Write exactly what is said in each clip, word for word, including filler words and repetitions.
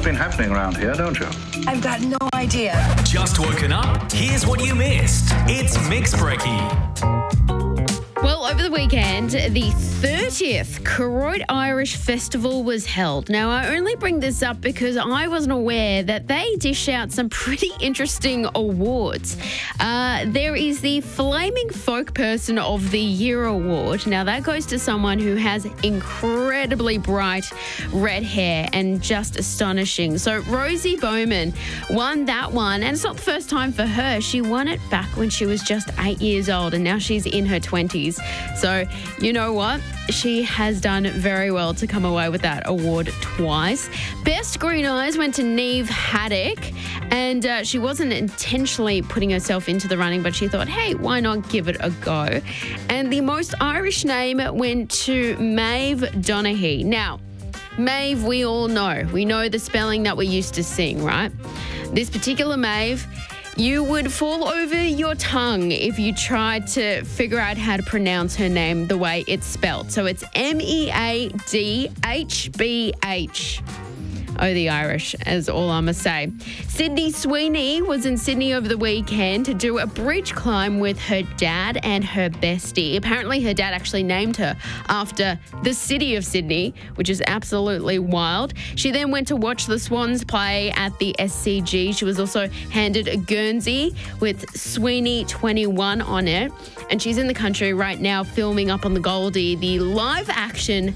been happening around here, don't you? I've got no idea. Just woken up? Here's what you missed. It's Mix Brekkie. Well, over the weekend, the thirtieth Koroit Irish Festival was held. Now, I only bring this up because I wasn't aware that they dish out some pretty interesting awards. Uh, there is the Flaming Folk Person of the Year award. Now, that goes to someone who has incredibly bright red hair and just astonishing. So, Rosie Bowman won that one, and it's not the first time for her. She won it back when she was just eight years old, and now she's in her twenties. So, you know what? She has done very well to come away with that award twice. Best Green Eyes went to Neve Haddock, and uh, she wasn't intentionally putting herself into the running, but she thought, hey, why not give it a go? And the most Irish name went to Maeve Donaghy. Now, Maeve, we all know. We know the spelling that we used to sing, right? This particular Maeve, you would fall over your tongue if you tried to figure out how to pronounce her name the way it's spelled. So it's M E A D H B H. Oh, the Irish, is all I'm going to say. Sydney Sweeney was in Sydney over the weekend to do a bridge climb with her dad and her bestie. Apparently, her dad actually named her after the city of Sydney, which is absolutely wild. She then went to watch the Swans play at the S C G. She was also handed a Guernsey with Sweeney twenty-one on it. And she's in the country right now filming up on the Goldie the live-action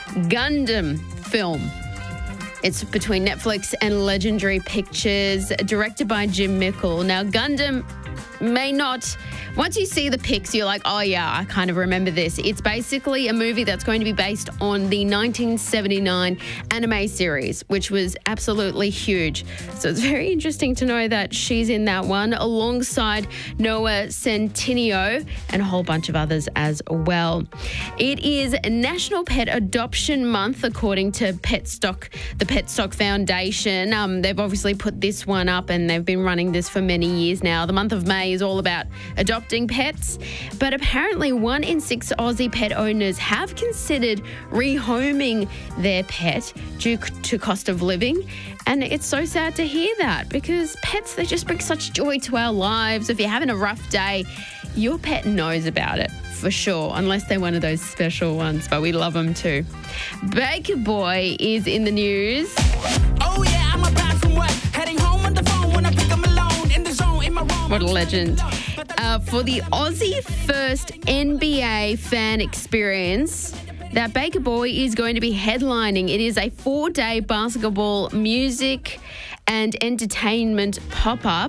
Gundam film. It's between Netflix and Legendary Pictures, directed by Jim Mickle. Now, Gundam may not... Once you see the pics, you're like, oh, yeah, I kind of remember this. It's basically a movie that's going to be based on the nineteen seventy-nine anime series, which was absolutely huge. So it's very interesting to know that she's in that one alongside Noah Centineo and a whole bunch of others as well. It is National Pet Adoption Month, according to Petstock, the Petstock Foundation. Um, they've obviously put this one up and they've been running this for many years now. The month of May is all about adopting pets, but apparently one in six Aussie pet owners have considered rehoming their pet due to cost of living. And it's so sad to hear that because pets, they just bring such joy to our lives. If you're having a rough day, your pet knows about it for sure, unless they're one of those special ones, but we love them too. Baker Boy is in the news. Oh yeah, I'm about from work, heading home on the phone when I pick them alone in the zone in my room. What a legend. Uh, for the Aussie First N B A fan experience that Baker Boy is going to be headlining. It is a four-day basketball music and entertainment pop-up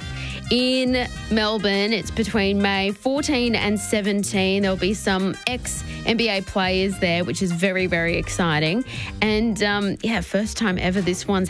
in Melbourne. It's between May fourteenth and seventeenth. There'll be some ex-N B A players there, which is very, very exciting. And, um, yeah, first time ever this one's